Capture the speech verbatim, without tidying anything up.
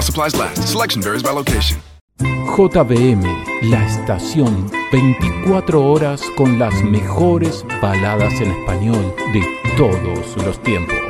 Supplies last. Selection varies by location. J B M, la estación veinticuatro horas con las mejores baladas en español de todos los tiempos.